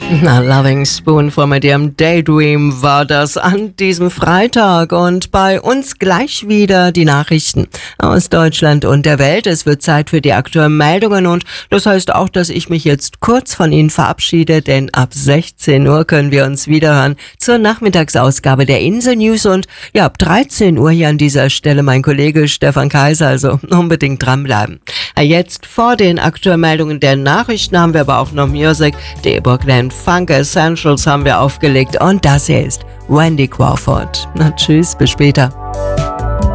Na, Loving Spoonful mit ihrem Daydream war das an diesem Freitag und bei uns gleich wieder die Nachrichten aus Deutschland und der Welt. Es wird Zeit für die aktuellen Meldungen und das heißt auch, dass ich mich jetzt kurz von Ihnen verabschiede, denn ab 16 Uhr können wir uns wiederhören zur Nachmittagsausgabe der Insel News und ja, ab 13 Uhr hier an dieser Stelle mein Kollege Stefan Kaiser, also unbedingt dranbleiben. Jetzt vor den aktuellen Meldungen der Nachrichten haben wir aber auch noch Musik, die Brooklyn Funk Essentials haben wir aufgelegt und das hier ist Randy Crawford. Na tschüss, bis später.